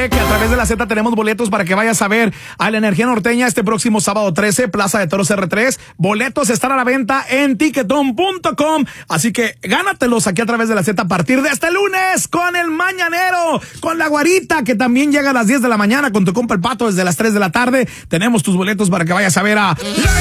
Recuérdate que a través de la Z tenemos boletos para que vayas a ver a la Energía Norteña este próximo sábado 13, Plaza de Toros R3. Boletos están a la venta en Ticketon.com. Así que gánatelos aquí a través de la Z a partir de este lunes con el Mañanero, con la Guarita, que también llega a las 10 de la mañana con tu compa el Pato desde las 3 de la tarde. Tenemos tus boletos para que vayas a ver a